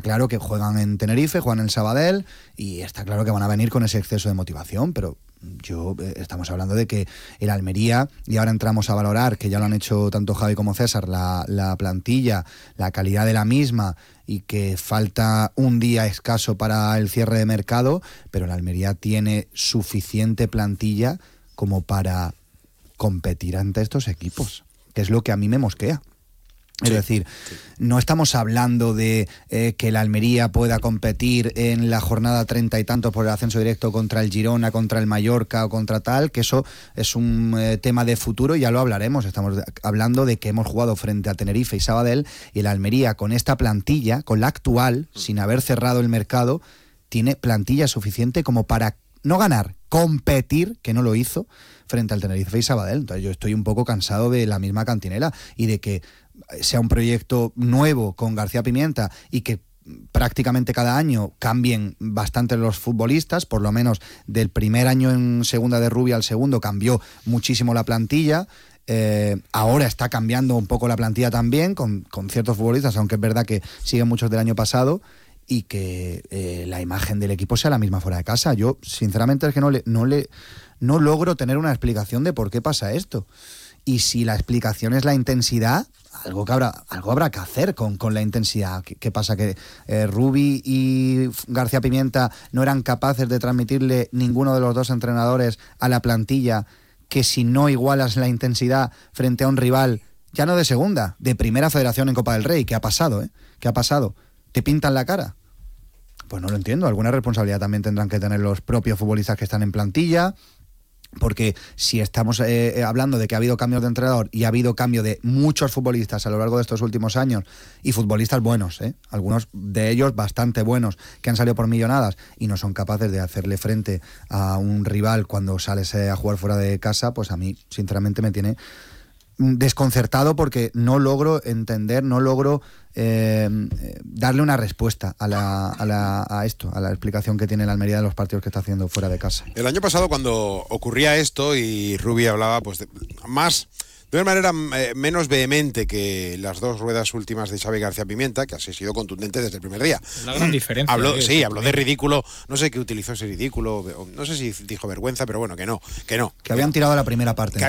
claro que juegan en Tenerife, juegan en Sabadell y está claro que van a venir con ese exceso de motivación, pero estamos hablando de que el Almería, y ahora entramos a valorar, que ya lo han hecho tanto Javi como César, la plantilla, la calidad de la misma, y que falta un día escaso para el cierre de mercado, pero el Almería tiene suficiente plantilla como para competir ante estos equipos, que es lo que a mí me mosquea. Es decir, no estamos hablando de que la Almería pueda competir en la jornada 30 y tantos por el ascenso directo contra el Girona, contra el Mallorca o contra tal, que eso es un tema de futuro y ya lo hablaremos. Estamos hablando de que hemos jugado frente a Tenerife y Sabadell, y la Almería con esta plantilla, con la actual, sin haber cerrado el mercado, tiene plantilla suficiente como para no ganar, competir, que no lo hizo, frente al Tenerife y Sabadell. Entonces yo estoy un poco cansado de la misma cantinela y de que sea un proyecto nuevo con García Pimienta y que prácticamente cada año cambien bastante los futbolistas, por lo menos del primer año en segunda de Rubia al segundo cambió muchísimo la plantilla. Ahora está cambiando un poco la plantilla también con ciertos futbolistas, aunque es verdad que siguen muchos del año pasado, y que la imagen del equipo sea la misma fuera de casa. Yo sinceramente es que no logro tener una explicación de por qué pasa esto. Y si la explicación es la intensidad, algo habrá que hacer con la intensidad. ¿Qué pasa? ¿Que Rubi y García Pimienta no eran capaces de transmitirle ninguno de los dos entrenadores a la plantilla que si no igualas la intensidad frente a un rival, ya no de segunda, de primera federación en Copa del Rey? ¿Qué ha pasado? ¿Qué ha pasado? ¿Te pintan la cara? Pues no lo entiendo. Alguna responsabilidad también tendrán que tener los propios futbolistas que están en plantilla, porque si estamos hablando de que ha habido cambios de entrenador y ha habido cambio de muchos futbolistas a lo largo de estos últimos años, y futbolistas buenos, algunos de ellos bastante buenos, que han salido por millonadas y no son capaces de hacerle frente a un rival cuando sales a jugar fuera de casa, pues a mí sinceramente me tiene desconcertado, porque no logro entender, no logro darle una respuesta a la explicación que tiene la Almería de los partidos que está haciendo fuera de casa. El año pasado, cuando ocurría esto y Rubi hablaba pues de una manera menos vehemente que las dos ruedas últimas de Xavi García Pimienta, que ha sido contundente desde el primer día. La gran diferencia. Habló de ridículo, no sé qué utilizó ese ridículo, no sé si dijo vergüenza, pero bueno, que no. Que habían tirado la primera parte.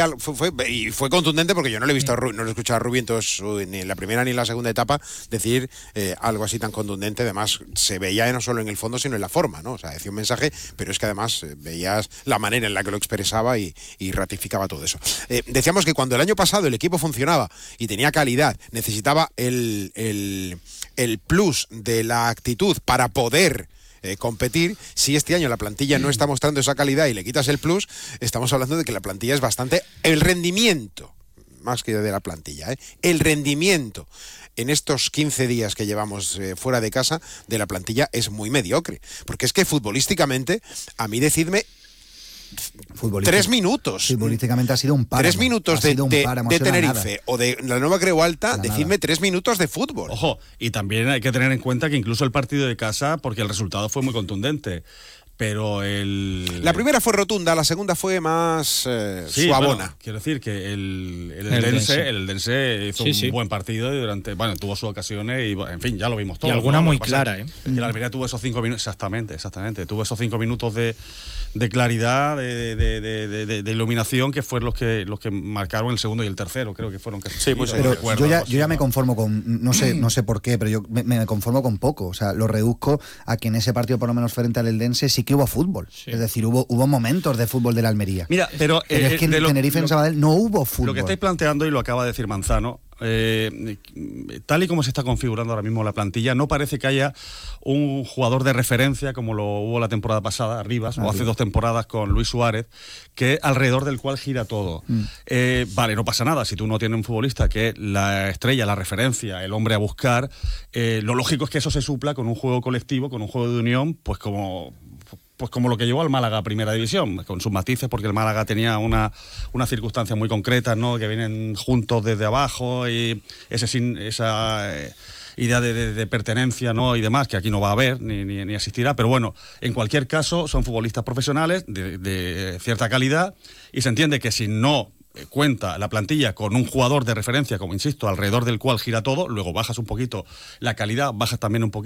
Fue contundente, porque yo no le he visto no le he escuchado a Rubi ni en la primera ni en la segunda etapa decir algo así tan contundente. Además, se veía no solo en el fondo, sino en la forma, ¿no? O sea, decía un mensaje, pero es que además veías la manera en la que lo expresaba y ratificaba todo eso. Decíamos que cuando el año pasado el equipo funcionaba y tenía calidad, necesitaba el plus de la actitud para poder competir. Si este año la plantilla no está mostrando esa calidad y le quitas el plus, estamos hablando de que la plantilla es bastante... El rendimiento, más que de la plantilla, el rendimiento en estos 15 días que llevamos fuera de casa de la plantilla es muy mediocre. Porque es que futbolísticamente, a mí decidme 3 minutos. Futbolísticamente ha sido un páramo. 3 minutos de Tenerife o de la Nueva Creu Alta, decidme 3 minutos de fútbol. Ojo, y también hay que tener en cuenta que incluso el partido de casa, porque el resultado fue muy contundente, pero la primera fue rotunda, la segunda fue más suavona. Bueno, quiero decir que el Eldense hizo un buen partido y tuvo sus ocasiones y, en fin, ya lo vimos todo. Y alguna muy clara, que la Almería tuvo esos 5 minutos, exactamente, tuvo esos 5 minutos de claridad, de iluminación, que fueron los que marcaron el segundo y el tercero, creo que fueron casi. Sí, pues pero yo ya me conformo con, no sé por qué, pero yo me conformo con poco. O sea, lo reduzco a que en ese partido, por lo menos frente al Eldense, sí que hubo fútbol. Sí. Es decir, hubo momentos de fútbol de la Almería. Mira, pero es que en Tenerife, en Sabadell, no hubo fútbol. Lo que estáis planteando, y lo acaba de decir Manzano, tal y como se está configurando ahora mismo la plantilla, no parece que haya un jugador de referencia como lo hubo la temporada pasada, Rivas, o hace 2 temporadas con Luis Suárez, que alrededor del cual gira todo. Vale, no pasa nada si tú no tienes un futbolista que es la estrella, la referencia, el hombre a buscar. Lo lógico es que eso se supla con un juego colectivo, con un juego de unión, pues como lo que llevó al Málaga a Primera División, con sus matices, porque el Málaga tenía unas circunstancias muy concretas, ¿no?, que vienen juntos desde abajo, y esa idea de pertenencia, ¿no?, y demás, que aquí no va a haber ni existirá. Pero bueno, en cualquier caso, son futbolistas profesionales de cierta calidad, y se entiende que si no cuenta la plantilla con un jugador de referencia, como insisto, alrededor del cual gira todo, luego bajas un poquito la calidad, bajas también un poquito